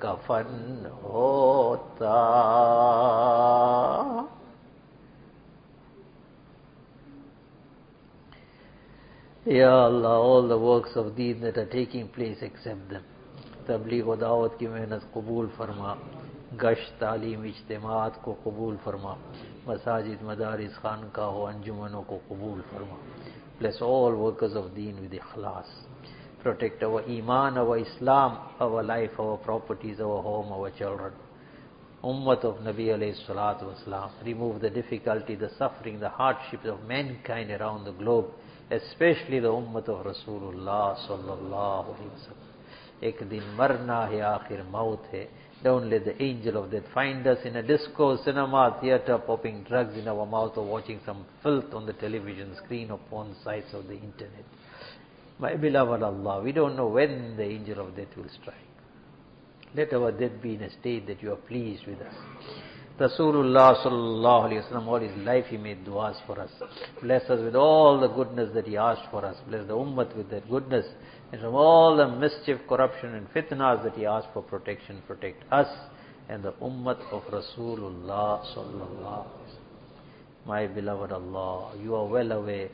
कफन होता. Ya Allah, all the works of Deen that are taking place, accept them. तबलीग व दावत की मेहनत कबूल फरमा, गश्त तालीम इज्तिमात को कबूल फरमा, मसाजिद मदारिस खानका हो अंजुमनों को कबूल फरमा. Bless all workers of Deen with ikhlas. Protect our iman, our Islam, our life, our properties, our home, our children. Ummat of Nabi alayhi salatu wasalam. Remove the difficulty, the suffering, the hardships of mankind around the globe, especially the Ummat of Rasulullah sallallahu alayhi wa sallam. एक दिन मरना है, आखिर मौत है. Don't let the angel of death find us in a disco, cinema, theater, popping drugs in our mouth or watching some filth on the television screen or porn sites of the internet. My beloved Allah, we don't know when the angel of death will strike. Let our death be in a state that you are pleased with us. Rasulullah sallallahu alayhi wa sallam, all his life he made du'as for us. Bless us with all the goodness that he asked for us. Bless the ummah with that goodness. And from all the mischief, corruption and fitnas that he asked for protection, protect us and the ummah of Rasulullah sallallahu alayhi wa sallam. My beloved Allah, you are well aware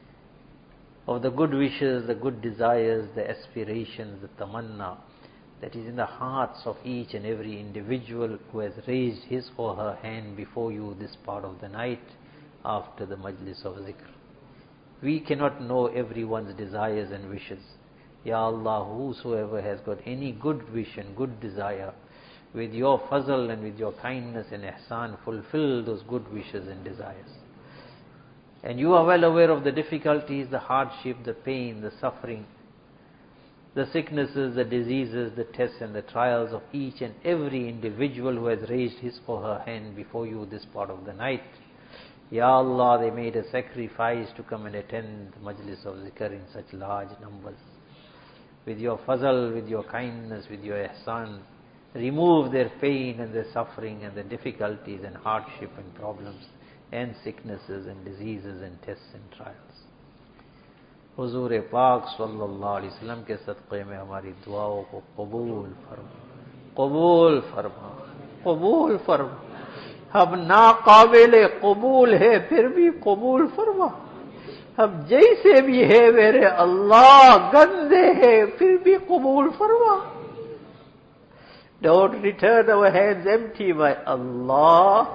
of the good wishes, the good desires, the aspirations, the tamanna that is in the hearts of each and every individual who has raised his or her hand before you this part of the night after the majlis of zikr. We cannot know everyone's desires and wishes. Ya Allah, whosoever has got any good wish and good desire, with your fazl and with your kindness and ihsan, fulfill those good wishes and desires. And you are well aware of the difficulties, the hardship, the pain, the suffering, the sicknesses, the diseases, the tests and the trials of each and every individual who has raised his or her hand before you this part of the night. Ya Allah, they made a sacrifice to come and attend the majlis of zikr in such large numbers. With your fazl, with your kindness, with your ihsan, remove their pain and their suffering and the difficulties and hardship and problems and sicknesses and diseases and tests and trials. हुजूर पाक सल्लल्लाहु अलैहि वसल्लम के सदक़े में हमारी दुआओं को कबूल फरमा, कबूल फरमा, कबूल फरमा. हम नाकाबिले कबूल है फिर भी कबूल फरमा. हम जैसे भी है मेरे अल्लाह गंदे है फिर भी कबूल फरमा. Don't return our hands empty, my Allah.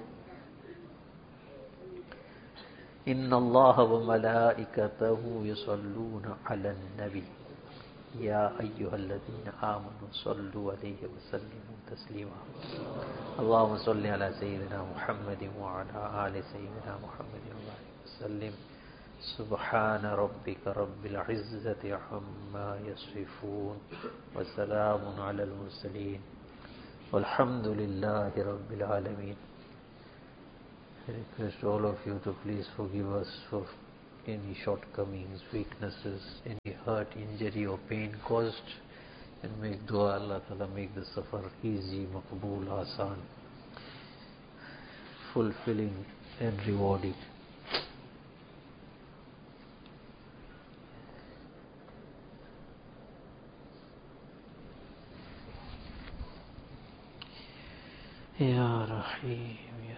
إن الله وملائكته يصلون على النبي يا أيها الذين آمنوا صلوا عليه وسلموا تسليما. اللهم صل على سيدنا محمد وعلى آل سيدنا محمد وسلم. سبحان ربك رب العزة عما يصفون وسلام على المرسلين والحمد لله رب العالمين. I request all of you to please forgive us for any shortcomings, weaknesses, any hurt, injury or pain caused, and make dua Allah Ta'ala make the safar easy, maqbool, asan, fulfilling and rewarding. Ya Rahim, Ya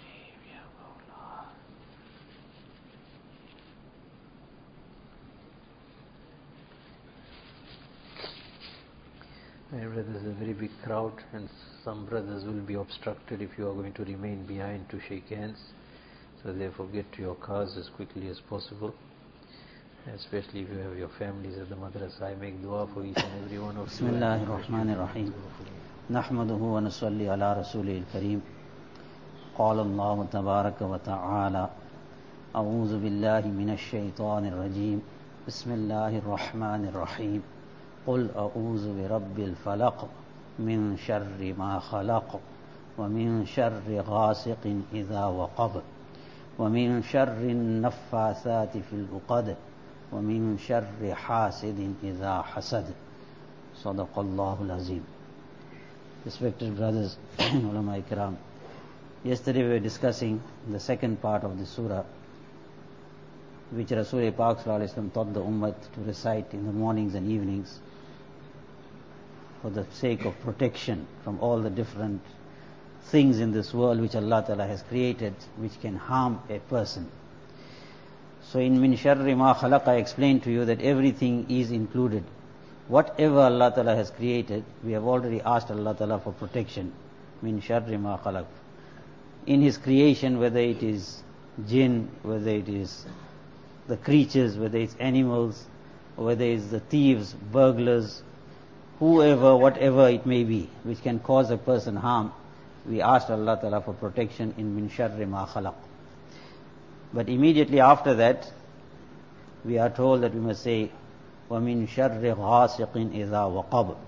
my brothers, there's a very big crowd and some brothers will be obstructed if you are going to remain behind to shake hands. So therefore get to your cars as quickly as possible. Especially if you have your families at the madrasa. I make dua for each and every one of you. Bismillahirrahmanirrahim. Nahmaduhu wa nusalli ala rasulil kareem. Qala Allahu tabaraka wa ta'ala. A'udhu billahi minash shaitanir rajeem. Bismillahirrahmanirrahim. قل أعوذ برب الفلق من شر ما خلق ومن شر غاسق إذا وقب ومن شر النفاثات في العقد ومن شر حاسد إذا حسد. صدق الله العظيم. Respected brothers, ulama ikram, yesterday we were discussing the second part of the surah, which Rasul Pak Sallallahu Alaihi Wasallam taught the ummah to recite in the mornings and evenings. for the sake of protection from all the different things in this world which Allah Ta'ala has created, which can harm a person. So in min sharri ma khalaq, I explained to you that everything is included. Whatever Allah Ta'ala has created, we have already asked Allah Ta'ala for protection. Min sharri ma khalaq. In His creation, whether it is jinn, whether it is the creatures, whether it's animals, whether it's the thieves, burglars, whoever, whatever it may be, which can cause a person harm, we asked Allah Ta'ala for protection in min sharri ma khalaq. But immediately after that, we are told that we must say, وَمِن شَرِّ غَاسِقٍ إِذَا وَقَبْ.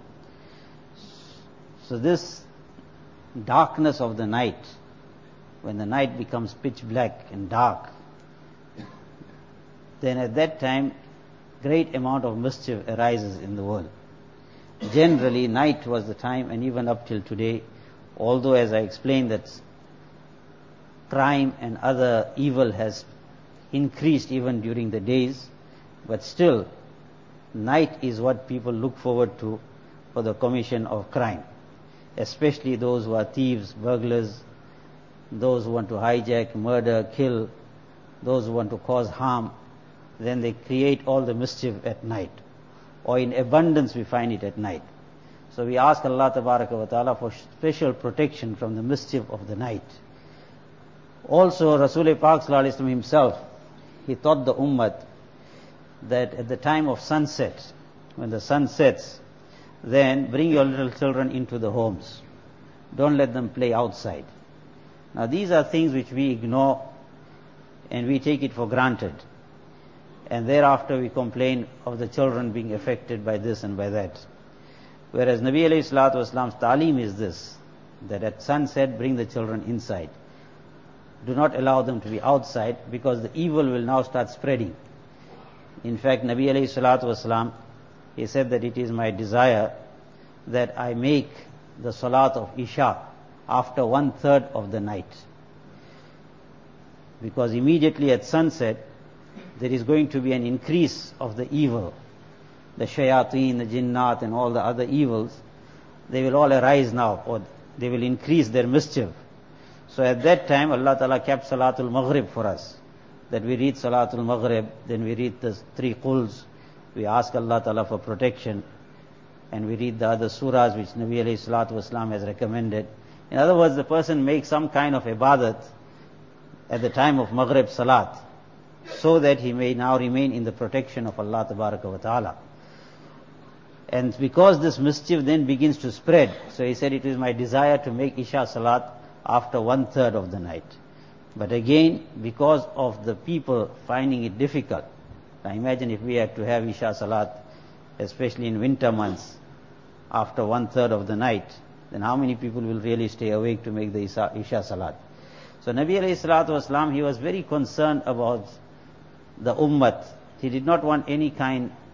So this darkness of the night, when the night becomes pitch black and dark, then at that time, great amount of mischief arises in the world. Generally, night was the time, and even up till today, although as I explained that crime and other evil has increased even during the days, but still night is what people look forward to for the commission of crime, especially those who are thieves, burglars, those who want to hijack, murder, kill, those who want to cause harm. Then they create all the mischief at night, or in abundance we find it at night. So we ask Allah Tabaraka wa Ta'ala for special protection from the mischief of the night. Also Rasul Pak Sallallahu Alaihi Wasallam himself, he taught the ummah that at the time of sunset, when the sun sets, then bring your little children into the homes. Don't let them play outside. Now these are things which we ignore and we take it for granted. And thereafter we complain of the children being affected by this and by that. Whereas Nabi alayhi salatu wasalam's ta'aleem is this, that at sunset bring the children inside. Do not allow them to be outside, because the evil will now start spreading. In fact, Nabi alayhi salatu wasalam, he said that it is my desire that I make the salat of Isha after 1/3 of the night. Because immediately at sunset, there is going to be an increase of the evil. The shayateen, the jinnat and all the other evils, they will all arise now, or they will increase their mischief. So at that time Allah Ta'ala kept Salatul Maghrib for us, that we read Salatul Maghrib, then we read the 3 quls, we ask Allah Ta'ala for protection, and we read the other surahs which Nabi alayhi salatu wasalam has recommended. In other words, the person makes some kind of ibadat at the time of Maghrib Salat, so that he may now remain in the protection of Allah Tabaraka wa Ta'ala. And because this mischief then begins to spread, so he said, it is my desire to make Isha Salat after 1/3 of the night. But again, because of the people finding it difficult, now imagine if we had to have Isha Salat, especially in winter months, after 1/3 of the night, then how many people will really stay awake to make the Isha Salat? So Nabi alayhi salatu wasalam, he was very concerned about the ummah. He did not want any kind